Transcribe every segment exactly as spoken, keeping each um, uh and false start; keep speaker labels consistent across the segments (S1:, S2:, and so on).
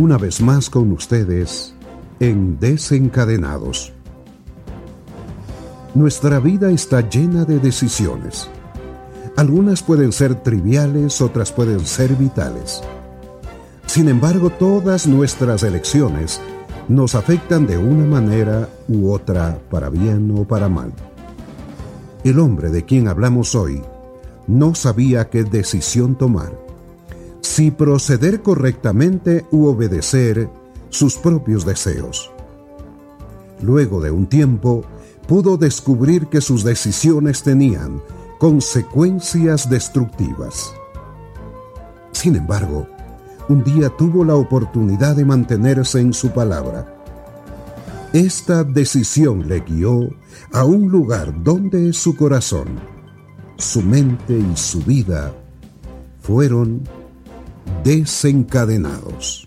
S1: una vez más con ustedes en Desencadenados. Nuestra vida está llena de decisiones. Algunas pueden ser triviales, otras pueden ser vitales. Sin embargo, todas nuestras elecciones nos afectan de una manera u otra, para bien o para mal. El hombre de quien hablamos hoy no sabía qué decisión tomar, si proceder correctamente u obedecer sus propios deseos. Luego de un tiempo, pudo descubrir que sus decisiones tenían consecuencias destructivas. Sin embargo, un día tuvo la oportunidad de mantenerse en su palabra. Esta decisión le guió a un lugar donde su corazón, su mente y su vida fueron desencadenados.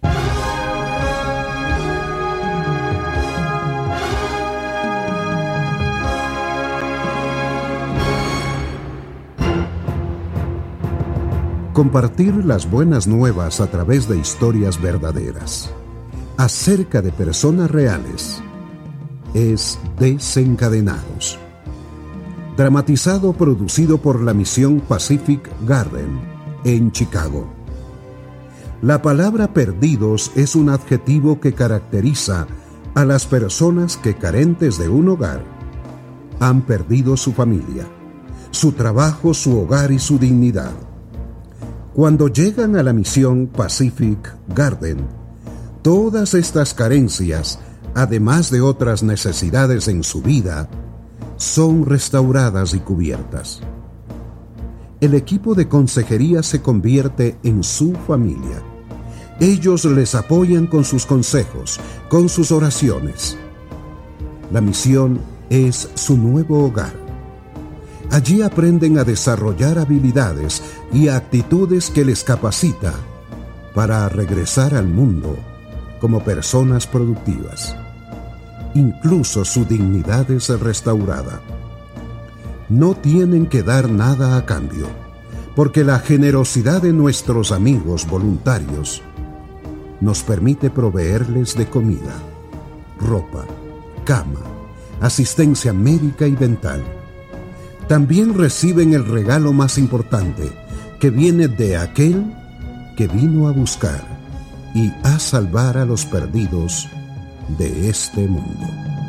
S1: Compartir las buenas nuevas a través de historias verdaderas, acerca de personas reales, es Desencadenados. Dramatizado, producido por la misión Pacific Garden, en Chicago. La palabra perdidos es un adjetivo que caracteriza a las personas que, carentes de un hogar, han perdido su familia, su trabajo, su hogar y su dignidad. Cuando llegan a la misión Pacific Garden, todas estas carencias, además de otras necesidades en su vida, son restauradas y cubiertas. El equipo de consejería se convierte en su familia. Ellos les apoyan con sus consejos, con sus oraciones. La misión es su nuevo hogar. Allí aprenden a desarrollar habilidades y actitudes que les capacita para regresar al mundo como personas productivas. Incluso su dignidad es restaurada. No tienen que dar nada a cambio, porque la generosidad de nuestros amigos voluntarios nos permite proveerles de comida, ropa, cama, asistencia médica y dental. También reciben el regalo más importante, que viene de aquel que vino a buscar y a salvar a los perdidos de este mundo.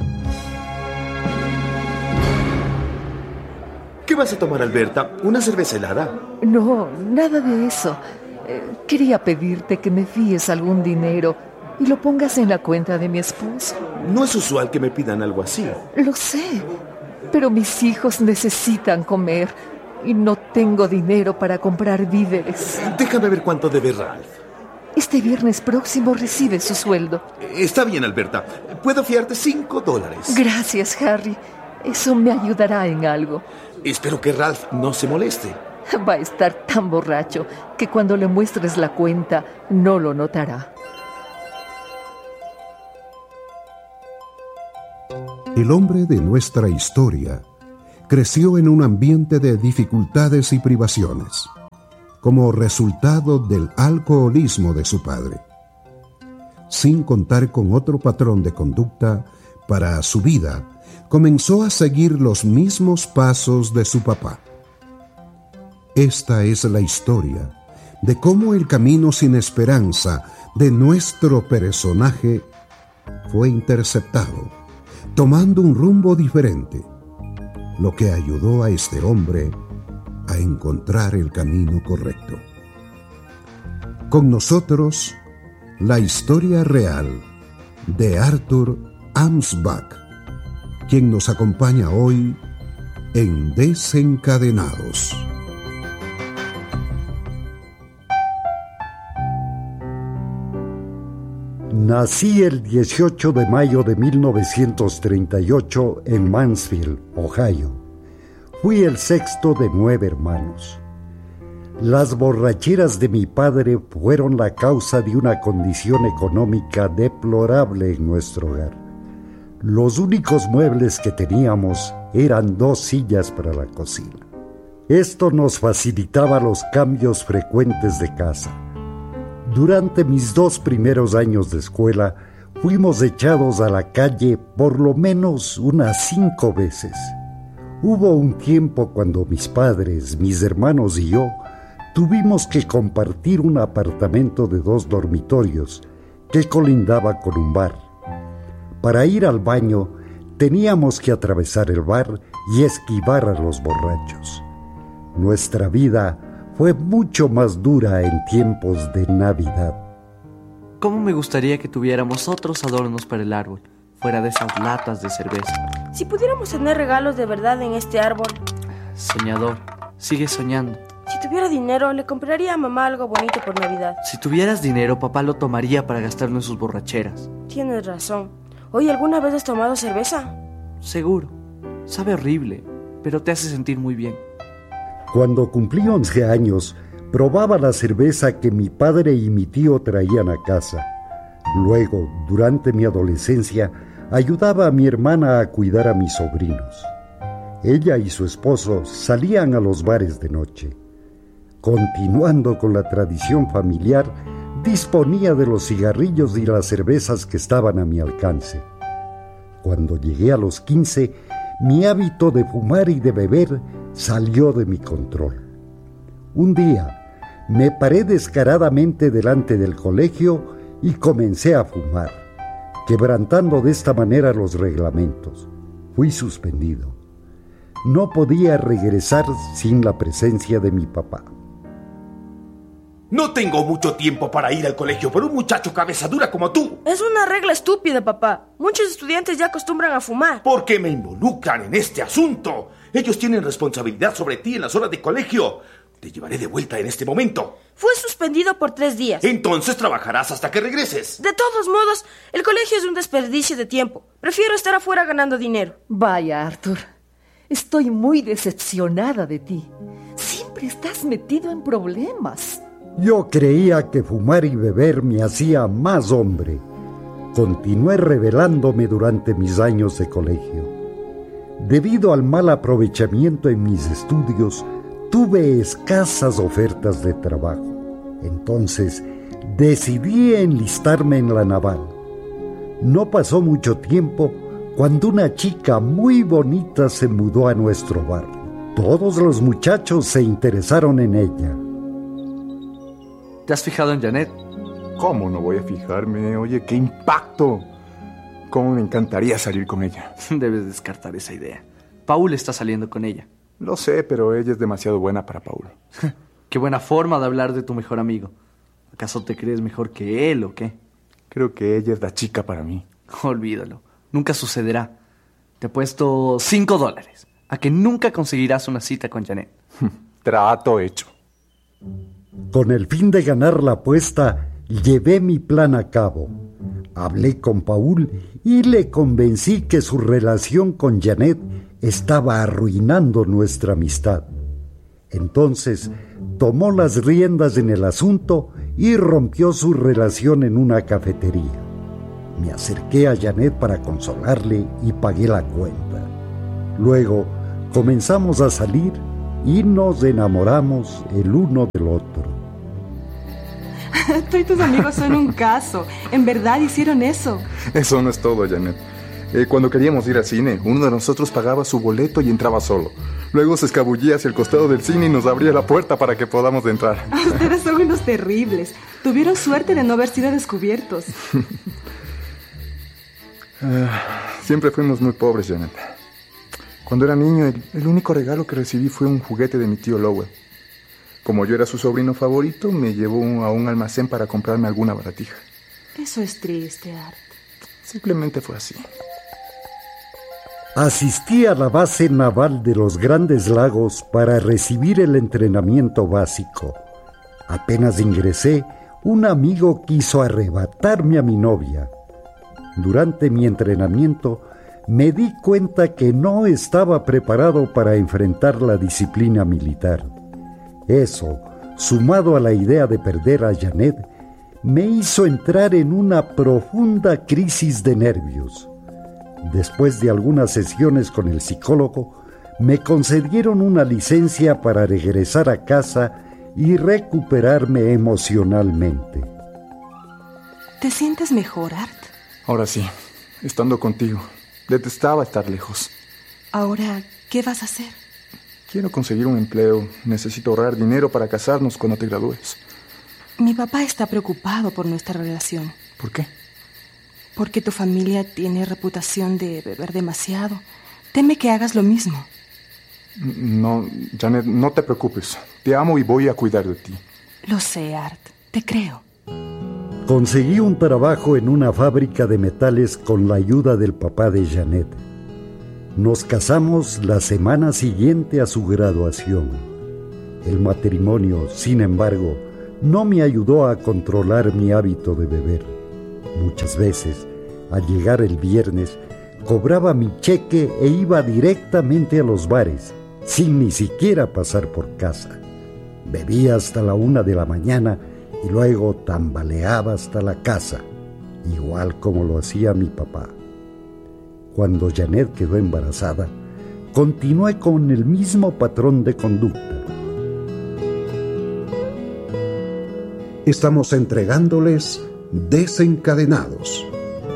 S2: ¿Qué vas a tomar, Alberta? ¿Una cerveza helada?
S3: No, nada de eso. Eh, quería pedirte que me fíes algún dinero y lo pongas en la cuenta de mi esposo.
S2: No es usual que me pidan algo así.
S3: Lo sé, pero mis hijos necesitan comer y no tengo dinero para comprar víveres.
S2: Déjame ver cuánto debe Ralph.
S3: Este viernes próximo recibe su sueldo.
S2: Está bien, Alberta. Puedo fiarte cinco dólares.
S3: Gracias, Harry. Eso me ayudará en algo.
S2: Espero que Ralph no se moleste.
S3: Va a estar tan borracho que cuando le muestres la cuenta no lo notará.
S1: El hombre de nuestra historia creció en un ambiente de dificultades y privaciones, como resultado del alcoholismo de su padre. Sin contar con otro patrón de conducta para su vida, comenzó a seguir los mismos pasos de su papá. Esta es la historia de cómo el camino sin esperanza de nuestro personaje fue interceptado, tomando un rumbo diferente, lo que ayudó a este hombre a encontrar el camino correcto. Con nosotros, la historia real de Arthur Amsbach, quien nos acompaña hoy en Desencadenados.
S4: Nací el dieciocho de mayo de mil novecientos treinta y ocho en Mansfield, Ohio. Fui el sexto de nueve hermanos. Las borracheras de mi padre fueron la causa de una condición económica deplorable en nuestro hogar. Los únicos muebles que teníamos eran dos sillas para la cocina. Esto nos facilitaba los cambios frecuentes de casa. Durante mis dos primeros años de escuela, fuimos echados a la calle por lo menos unas cinco veces. Hubo un tiempo cuando mis padres, mis hermanos y yo tuvimos que compartir un apartamento de dos dormitorios que colindaba con un bar. Para ir al baño teníamos que atravesar el bar y esquivar a los borrachos. Nuestra vida fue mucho más dura en tiempos de Navidad.
S5: ¿Cómo me gustaría que tuviéramos otros adornos para el árbol, fuera de esas latas de cerveza?
S6: Si pudiéramos tener regalos de verdad en este árbol.
S5: Soñador, sigue soñando.
S6: Si tuviera dinero, le compraría a mamá algo bonito por Navidad.
S5: Si tuvieras dinero, papá lo tomaría para gastarlo en sus borracheras.
S6: Tienes razón. Oye, ¿alguna vez has tomado cerveza?
S5: Seguro. Sabe horrible, pero te hace sentir muy bien.
S4: Cuando cumplí once años, probaba la cerveza que mi padre y mi tío traían a casa. Luego, durante mi adolescencia, ayudaba a mi hermana a cuidar a mis sobrinos. Ella y su esposo salían a los bares de noche. Continuando con la tradición familiar, disponía de los cigarrillos y las cervezas que estaban a mi alcance. Cuando llegué a los quince, mi hábito de fumar y de beber salió de mi control. Un día, me paré descaradamente delante del colegio y comencé a fumar, quebrantando de esta manera los reglamentos. Fui suspendido. No podía regresar sin la presencia de mi papá.
S2: No tengo mucho tiempo para ir al colegio por un muchacho cabeza dura como tú.
S6: Es una regla estúpida, papá. Muchos estudiantes ya acostumbran a fumar.
S2: ¿Por qué me involucran en este asunto? Ellos tienen responsabilidad sobre ti en las horas de colegio. Te llevaré de vuelta en este momento.
S6: Fue suspendido por tres días.
S2: Entonces trabajarás hasta que regreses.
S6: De todos modos, el colegio es un desperdicio de tiempo. Prefiero estar afuera ganando dinero.
S3: Vaya, Arthur. Estoy muy decepcionada de ti. Siempre estás metido en problemas.
S4: Yo creía que fumar y beber me hacía más hombre. Continué rebelándome durante mis años de colegio. Debido al mal aprovechamiento en mis estudios, tuve escasas ofertas de trabajo. Entonces, decidí enlistarme en la naval. No pasó mucho tiempo cuando una chica muy bonita se mudó a nuestro barrio. Todos los muchachos se interesaron en ella.
S5: ¿Te has fijado en Janet?
S7: ¿Cómo no voy a fijarme? Oye, ¡qué impacto! ¿Cómo me encantaría salir con ella?
S5: Debes descartar esa idea. Paul está saliendo con ella.
S7: Lo sé, pero ella es demasiado buena para Paul.
S5: Qué buena forma de hablar de tu mejor amigo. ¿Acaso te crees mejor que él o qué?
S7: Creo que ella es la chica para mí.
S5: Olvídalo. Nunca sucederá. Te he puesto cinco dólares a que nunca conseguirás una cita con Janet.
S7: Trato hecho.
S4: Con el fin de ganar la apuesta, llevé mi plan a cabo. Hablé con Paul y le convencí que su relación con Janet estaba arruinando nuestra amistad. Entonces, tomó las riendas en el asunto y rompió su relación en una cafetería. Me acerqué a Janet para consolarle y pagué la cuenta. Luego, comenzamos a salir y nos enamoramos el uno del otro.
S8: Tú y tus amigos son un caso. En verdad hicieron eso.
S7: Eso no es todo, Janet. Eh, cuando queríamos ir al cine, uno de nosotros pagaba su boleto y entraba solo. Luego se escabullía hacia el costado del cine y nos abría la puerta para que podamos entrar.
S8: Ustedes son unos terribles. Tuvieron suerte de no haber sido descubiertos.
S7: uh, siempre fuimos muy pobres, Janet. Cuando era niño, el, el único regalo que recibí fue un juguete de mi tío Lowell. Como yo era su sobrino favorito, me llevó a un almacén para comprarme alguna baratija.
S8: Eso es triste, Art.
S7: Simplemente fue así.
S4: Asistí a la base naval de los Grandes Lagos para recibir el entrenamiento básico. Apenas ingresé, un amigo quiso arrebatarme a mi novia. Durante mi entrenamiento, me di cuenta que no estaba preparado para enfrentar la disciplina militar. Eso, sumado a la idea de perder a Janet, me hizo entrar en una profunda crisis de nervios. Después de algunas sesiones con el psicólogo, me concedieron una licencia para regresar a casa y recuperarme emocionalmente.
S8: ¿Te sientes mejor, Art?
S7: Ahora sí, estando contigo. Detestaba estar lejos.
S8: Ahora, ¿qué vas a hacer?
S7: Quiero conseguir un empleo. Necesito ahorrar dinero para casarnos cuando te gradúes.
S8: Mi papá está preocupado por nuestra relación.
S7: ¿Por qué?
S8: Porque tu familia tiene reputación de beber demasiado. Teme que hagas lo mismo.
S7: No, Janet, no te preocupes. Te amo y voy a cuidar de ti.
S8: Lo sé, Art. Te creo.
S4: Conseguí un trabajo en una fábrica de metales con la ayuda del papá de Janet. Nos casamos la semana siguiente a su graduación. El matrimonio, sin embargo, no me ayudó a controlar mi hábito de beber. Muchas veces, al llegar el viernes, cobraba mi cheque e iba directamente a los bares, sin ni siquiera pasar por casa. Bebía hasta la una de la mañana y luego tambaleaba hasta la casa, igual como lo hacía mi papá. Cuando Janet quedó embarazada, continué con el mismo patrón de conducta.
S1: Estamos entregándoles Desencadenados.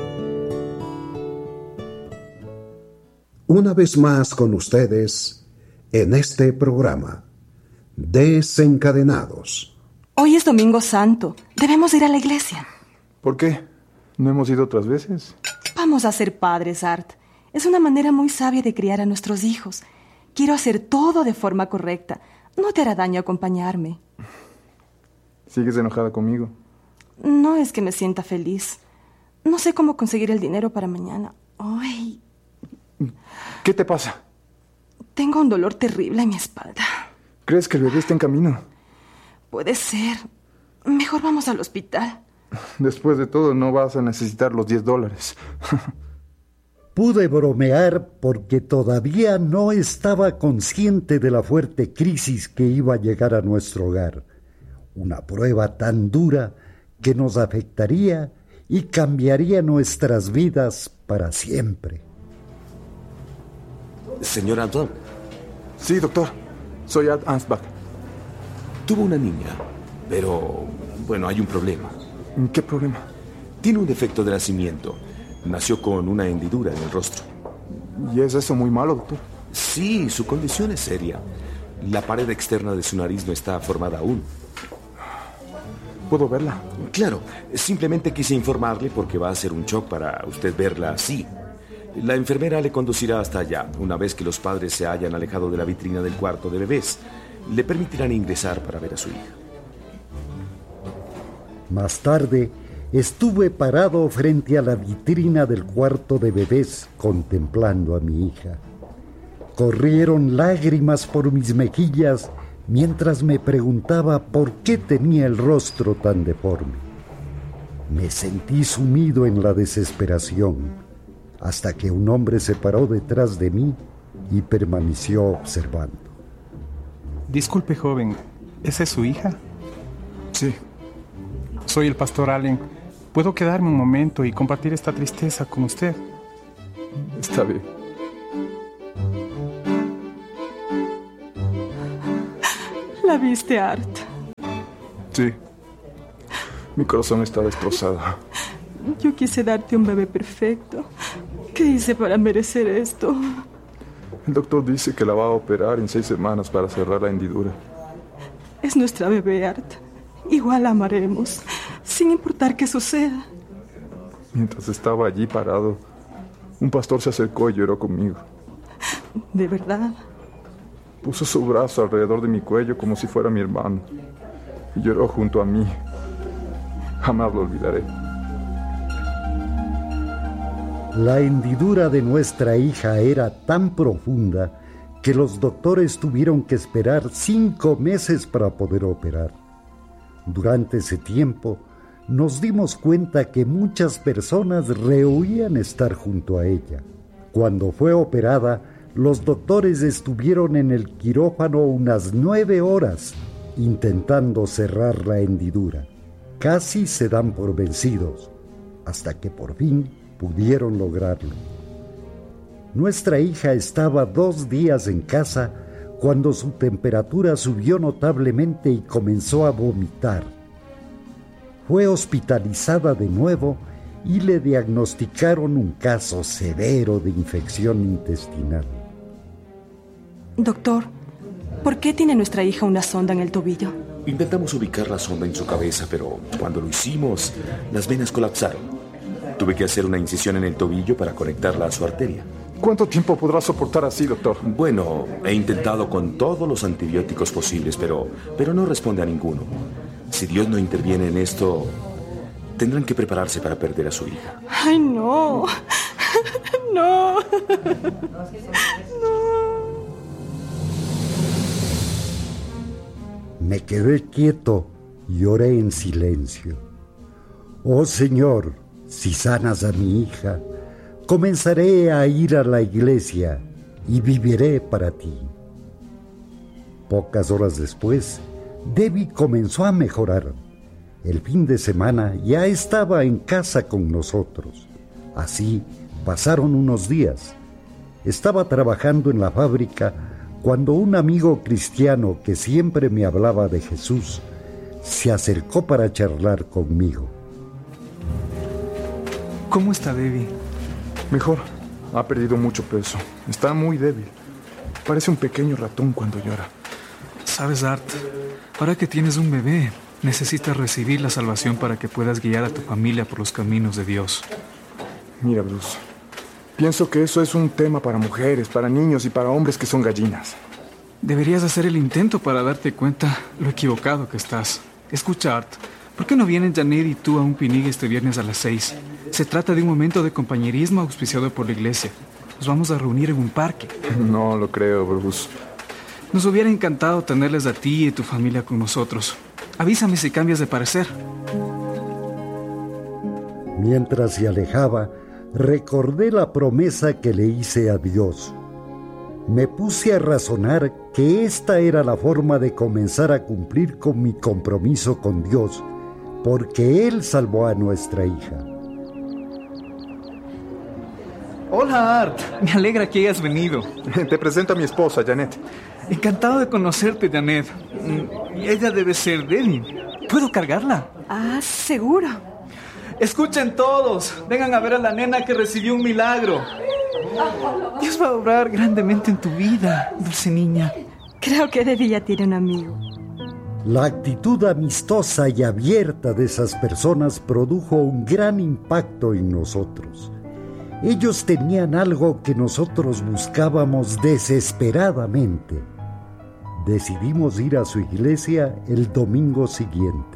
S1: Una vez más con ustedes en este programa, Desencadenados.
S8: Hoy es Domingo Santo. Debemos ir a la iglesia.
S7: ¿Por qué? ¿No hemos ido otras veces?
S8: Vamos a ser padres, Art. Es una manera muy sabia de criar a nuestros hijos. Quiero hacer todo de forma correcta. No te hará daño acompañarme.
S7: ¿Sigues enojada conmigo?
S8: No es que me sienta feliz. No sé cómo conseguir el dinero para mañana. Ay.
S7: ¿Qué te pasa?
S8: Tengo un dolor terrible en mi espalda.
S7: ¿Crees que el bebé está en camino?
S8: Puede ser. Mejor vamos al hospital.
S7: Después de todo, no vas a necesitar los diez dólares.
S4: Pude bromear porque todavía no estaba consciente de la fuerte crisis que iba a llegar a nuestro hogar. Una prueba tan dura que nos afectaría y cambiaría nuestras vidas para siempre.
S2: Señor Antoine.
S7: Sí, doctor. Soy Art Ansbach.
S2: Tuvo una niña, pero, bueno, hay un problema.
S7: ¿Qué problema?
S2: Tiene un defecto de nacimiento. Nació con una hendidura en el rostro.
S7: ¿Y es eso muy malo, doctor?
S2: Sí, su condición es seria. La pared externa de su nariz no está formada aún.
S7: ¿Puedo verla?
S2: Claro, simplemente quise informarle porque va a ser un shock para usted verla así. La enfermera le conducirá hasta allá. Una vez que los padres se hayan alejado de la vitrina del cuarto de bebés, le permitirán ingresar para ver a su hija.
S4: Más tarde, estuve parado frente a la vitrina del cuarto de bebés contemplando a mi hija. Corrieron lágrimas por mis mejillas mientras me preguntaba por qué tenía el rostro tan deforme. Me sentí sumido en la desesperación, hasta que un hombre se paró detrás de mí y permaneció observando.
S9: Disculpe, joven, ¿esa es su hija?
S7: Sí.
S9: Soy el pastor Allen. ¿Puedo quedarme un momento y compartir esta tristeza con usted?
S7: Está bien.
S8: ¿La viste, Art?
S7: Sí. Mi corazón está destrozado.
S8: Yo quise darte un bebé perfecto. ¿Qué hice para merecer esto?
S7: El doctor dice que la va a operar en seis semanas para cerrar la hendidura.
S8: Es nuestra bebé, Art. Igual la amaremos, sin importar qué suceda.
S7: Mientras estaba allí parado, un pastor se acercó y lloró conmigo.
S8: ¿De verdad?
S7: Puso su brazo alrededor de mi cuello como si fuera mi hermano. Y lloró junto a mí. Jamás lo olvidaré.
S4: La hendidura de nuestra hija era tan profunda que los doctores tuvieron que esperar cinco meses para poder operar. Durante ese tiempo, nos dimos cuenta que muchas personas rehuían estar junto a ella. Cuando fue operada, los doctores estuvieron en el quirófano unas nueve horas intentando cerrar la hendidura. Casi se dan por vencidos, hasta que por fin pudieron lograrlo. Nuestra hija estaba dos días en casa cuando su temperatura subió notablemente y comenzó a vomitar. Fue hospitalizada de nuevo y le diagnosticaron un caso severo de infección intestinal.
S8: Doctor, ¿por qué tiene nuestra hija una sonda en el tobillo?
S2: Intentamos ubicar la sonda en su cabeza, pero cuando lo hicimos, las venas colapsaron. Tuve que hacer una incisión en el tobillo para conectarla a su arteria.
S7: ¿Cuánto tiempo podrá soportar así, doctor?
S2: Bueno, he intentado con todos los antibióticos posibles, pero, pero no responde a ninguno. Si Dios no interviene en esto, tendrán que prepararse para perder a su hija.
S8: ¡Ay, no! ¡No! ¡No!
S4: Me quedé quieto y oré en silencio. Oh Señor, si sanas a mi hija, comenzaré a ir a la iglesia y viviré para ti. Pocas horas después, Debbie comenzó a mejorar. El fin de semana ya estaba en casa con nosotros. Así pasaron unos días. Estaba trabajando en la fábrica cuando un amigo cristiano que siempre me hablaba de Jesús se acercó para charlar conmigo.
S9: ¿Cómo está Debbie?
S7: Mejor. Ha perdido mucho peso. Está muy débil. Parece un pequeño ratón cuando llora.
S9: Sabes, Art, ahora que tienes un bebé, necesitas recibir la salvación para que puedas guiar a tu familia por los caminos de Dios.
S7: Mira, Bruce, pienso que eso es un tema para mujeres, para niños y para hombres que son gallinas.
S9: Deberías hacer el intento para darte cuenta lo equivocado que estás. Escucha, Art, ¿por qué no vienen Janet y tú a un picnic este viernes a las seis? Se trata de un momento de compañerismo auspiciado por la iglesia. Nos vamos a reunir en un parque.
S7: No lo creo, Bruce.
S9: Nos hubiera encantado tenerles a ti y tu familia con nosotros. Avísame si cambias de parecer.
S4: Mientras se alejaba, recordé la promesa que le hice a Dios. Me puse a razonar que esta era la forma de comenzar a cumplir con mi compromiso con Dios, porque Él salvó a nuestra hija.
S9: Hola, Art. Me alegra que hayas venido.
S7: Te presento a mi esposa, Janet.
S9: Encantado de conocerte, Janet. Ella debe ser Debbie. ¿Puedo cargarla?
S8: Ah, seguro.
S9: Escuchen todos. Vengan a ver a la nena que recibió un milagro. Dios va a obrar grandemente en tu vida, dulce niña.
S8: Creo que Debbie ya tiene un amigo.
S4: La actitud amistosa y abierta de esas personas produjo un gran impacto en nosotros. Ellos tenían algo que nosotros buscábamos desesperadamente. Decidimos ir a su iglesia el domingo siguiente.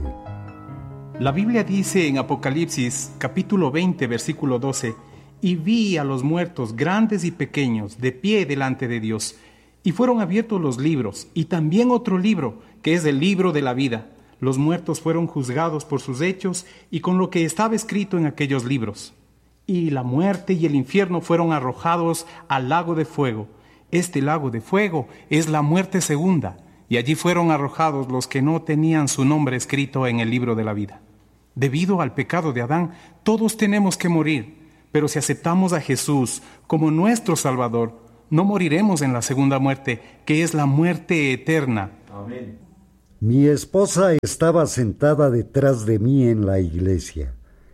S9: La Biblia dice en Apocalipsis, capítulo veinte, versículo doce, «Y vi a los muertos, grandes y pequeños, de pie delante de Dios, y fueron abiertos los libros, y también otro libro, que es el libro de la vida. Los muertos fueron juzgados por sus hechos y con lo que estaba escrito en aquellos libros. Y la muerte y el infierno fueron arrojados al lago de fuego. Este lago de fuego es la muerte segunda, y allí fueron arrojados los que no tenían su nombre escrito en el libro de la vida. Debido al pecado de Adán, todos tenemos que morir, pero si aceptamos a Jesús como nuestro Salvador, no moriremos en la segunda muerte, que es la muerte eterna».
S2: Amén.
S4: Mi esposa estaba sentada detrás de mí en la iglesia.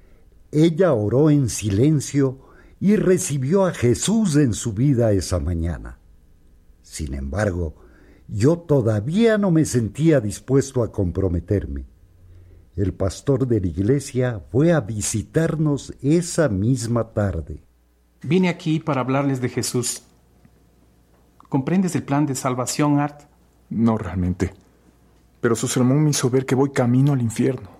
S4: Ella oró en silencio y recibió a Jesús en su vida esa mañana. Sin embargo, yo todavía no me sentía dispuesto a comprometerme. El pastor de la iglesia fue a visitarnos esa misma tarde.
S9: Vine aquí para hablarles de Jesús. ¿Comprendes el plan de salvación, Art?
S7: No realmente. Pero su sermón me hizo ver que voy camino al infierno.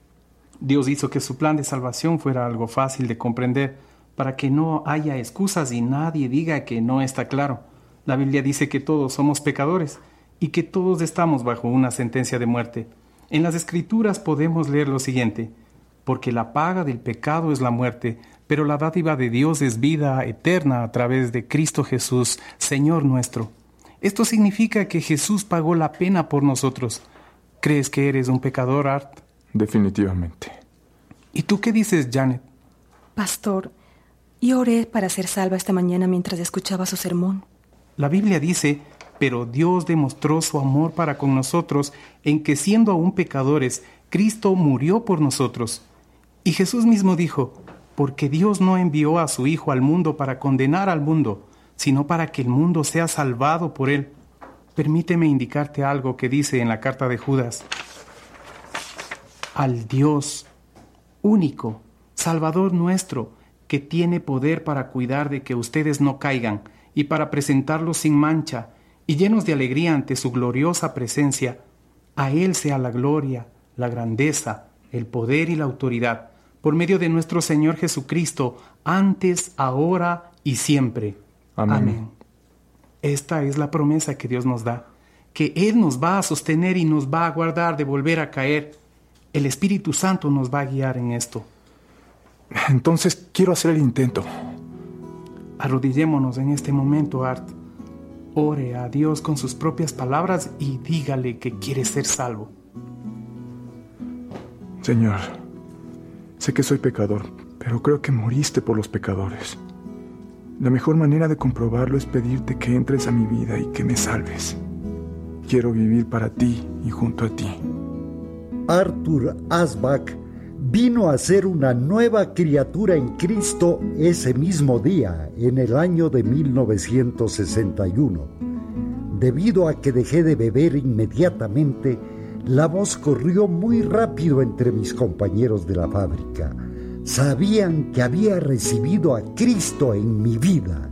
S9: Dios hizo que su plan de salvación fuera algo fácil de comprender, para que no haya excusas y nadie diga que no está claro. La Biblia dice que todos somos pecadores y que todos estamos bajo una sentencia de muerte. En las Escrituras podemos leer lo siguiente: porque la paga del pecado es la muerte, pero la dádiva de Dios es vida eterna a través de Cristo Jesús, Señor nuestro. Esto significa que Jesús pagó la pena por nosotros. ¿Crees que eres un pecador, Art?
S7: Definitivamente.
S9: ¿Y tú qué dices, Janet?
S8: Pastor, yo oré para ser salva esta mañana mientras escuchaba su sermón.
S9: La Biblia dice: pero Dios demostró su amor para con nosotros en que siendo aún pecadores, Cristo murió por nosotros. Y Jesús mismo dijo, porque Dios no envió a su Hijo al mundo para condenar al mundo, sino para que el mundo sea salvado por él. Permíteme indicarte algo que dice en la carta de Judas. Al Dios único, Salvador nuestro, que tiene poder para cuidar de que ustedes no caigan y para presentarlos sin mancha y llenos de alegría ante su gloriosa presencia, a Él sea la gloria, la grandeza, el poder y la autoridad, por medio de nuestro Señor Jesucristo, antes, ahora y siempre.
S7: Amén.
S9: Amén. Esta es la promesa que Dios nos da, que Él nos va a sostener y nos va a guardar de volver a caer. El Espíritu Santo nos va a guiar en esto.
S7: Entonces quiero hacer el intento.
S9: Arrodillémonos en este momento, Art. Ore a Dios con sus propias palabras y dígale que quiere ser salvo.
S7: Señor, sé que soy pecador, pero creo que moriste por los pecadores. La mejor manera de comprobarlo es pedirte que entres a mi vida y que me salves. Quiero vivir para ti y junto a ti.
S4: Arthur Asbach vino a ser una nueva criatura en Cristo ese mismo día, en el año de mil novecientos sesenta y uno. Debido a que dejé de beber inmediatamente, la voz corrió muy rápido entre mis compañeros de la fábrica. Sabían que había recibido a Cristo en mi vida.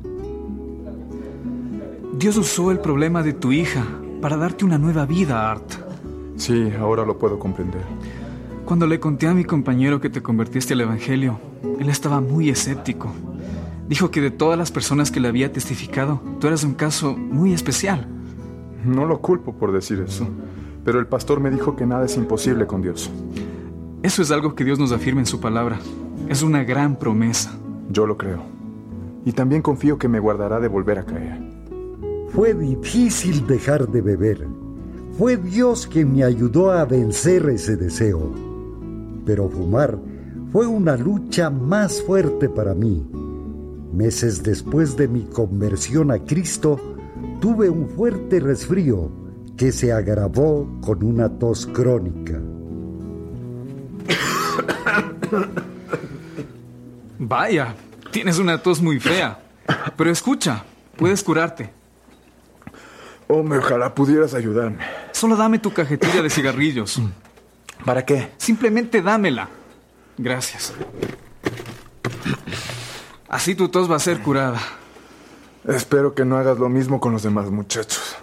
S10: Dios usó el problema de tu hija para darte una nueva vida, Art.
S7: Sí, ahora lo puedo comprender.
S10: Cuando le conté a mi compañero que te convertiste al Evangelio, él estaba muy escéptico. Dijo que de todas las personas que le había testificado, tú eras un caso muy especial.
S7: No lo culpo por decir eso, pero el pastor me dijo que nada es imposible con Dios.
S10: Eso es algo que Dios nos afirma en su palabra. Es una gran promesa.
S7: Yo lo creo. Y también confío que me guardará de volver a caer.
S4: Fue difícil dejar de beber. Fue Dios quien me ayudó a vencer ese deseo. Pero fumar fue una lucha más fuerte para mí. Meses después de mi conversión a Cristo, tuve un fuerte resfrío que se agravó con una tos crónica.
S10: Vaya, tienes una tos muy fea. Pero escucha, puedes curarte.
S7: Hombre, ojalá pudieras ayudarme.
S10: Solo dame tu cajetilla de cigarrillos.
S7: ¿Para qué?
S10: Simplemente dámela. Gracias. Así tu tos va a ser curada.
S7: Espero que no hagas lo mismo con los demás muchachos.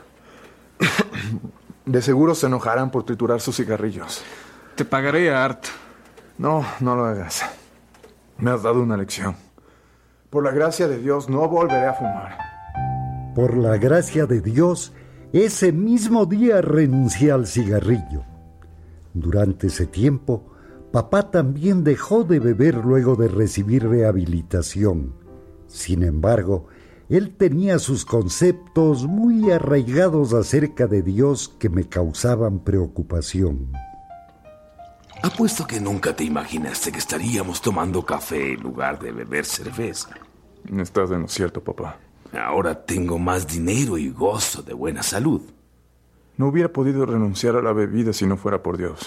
S7: De seguro se enojarán por triturar sus cigarrillos.
S10: Te pagaré, Art.
S7: No, no lo hagas. Me has dado una lección. Por la gracia de Dios, no volveré a fumar.
S4: Por la gracia de Dios, ese mismo día renuncié al cigarrillo. Durante ese tiempo, papá también dejó de beber luego de recibir rehabilitación. Sin embargo, él tenía sus conceptos muy arraigados acerca de Dios que me causaban preocupación.
S2: Apuesto que nunca te imaginaste que estaríamos tomando café en lugar de beber cerveza.
S7: Estás en lo cierto, papá.
S2: Ahora tengo más dinero y gozo de buena salud.
S7: No hubiera podido renunciar a la bebida si no fuera por Dios.